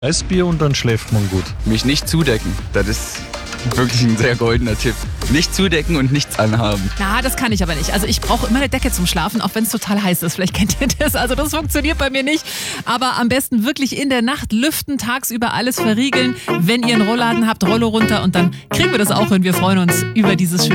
Eisbier und dann schläft man gut. Mich nicht zudecken. Das ist wirklich ein sehr goldener Tipp. Nicht zudecken und nichts anhaben. Na, das kann ich aber nicht. Also ich brauche immer eine Decke zum Schlafen, auch wenn es total heiß ist. Vielleicht kennt ihr das. Also das funktioniert bei mir nicht. Aber am besten wirklich in der Nacht lüften, tagsüber alles verriegeln. Wenn ihr einen Rollladen habt, Rollo runter und dann kriegen wir das auch hin. Wir freuen uns über dieses schöne